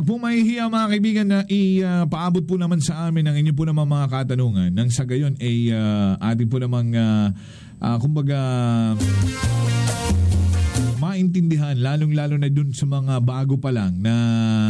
Wag po mahihiya mga kaibigan na ipaabot po naman sa amin ang inyo po naman mga katanungan. Nang sa gayon ay atin po namang kumbaga maintindihan lalong-lalo na dun sa mga bago pa lang na